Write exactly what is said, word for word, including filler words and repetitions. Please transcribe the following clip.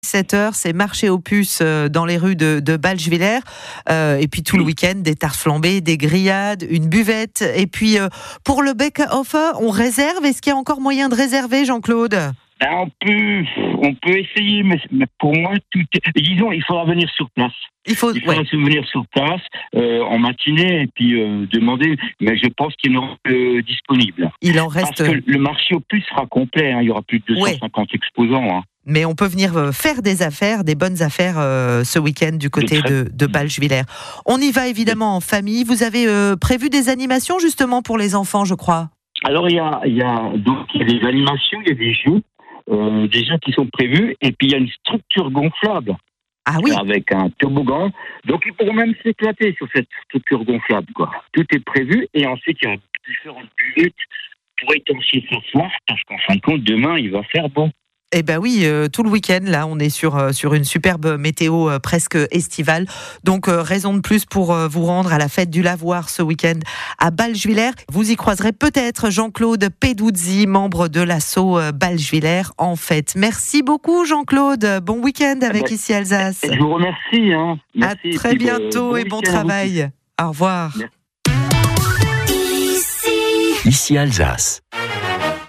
sept heures, c'est marché aux puces euh, dans les rues de, de Balcheviller. Euh, et puis tout le week-end, des tartes flambées, des grillades, une buvette. Et puis euh, pour le Bäckerhofer, on réserve. Est-ce qu'il y a encore moyen de réserver, Jean-Claude ? Ben, on peut, on peut essayer, mais, mais pour moi, tout est... Disons, il faudra venir sur place. Il faut, il faudra ouais. se venir sur place euh, en matinée et puis euh, demander. Mais je pense qu'il y en aura euh, disponible. Il en reste. Parce que le marché aux puces sera complet. Hein, il y aura plus de deux cent cinquante ouais. exposants. Hein. Mais on peut venir faire des affaires, des bonnes affaires euh, ce week-end du côté de, très... de, de Balcheviller. On y va évidemment en famille. Vous avez euh, prévu des animations justement pour les enfants, je crois. Alors il y a, il y a donc il y a des animations, il y a des jeux. Euh, des jeux qui sont prévus, et puis il y a une structure gonflable. Ah oui. Avec un toboggan. Donc ils pourront même s'éclater sur cette structure gonflable, quoi. Tout est prévu, et ensuite il y a différentes buvettes pour étancher sa soif, parce qu'en fin de compte, demain il va faire bon. Eh ben oui, euh, tout le week-end, là, on est sur, euh, sur une superbe météo euh, presque estivale. Donc, euh, raison de plus pour euh, vous rendre à la fête du lavoir ce week-end à Balcheviller. Vous y croiserez peut-être Jean-Claude Peduzzi, membre de l'asso euh, Balcheviller en fête. Merci beaucoup, Jean-Claude. Bon week-end avec ben, Ici Alsace. Je vous remercie. Hein. Merci, à très bientôt bon et bon travail. Au revoir. Merci. Ici Alsace.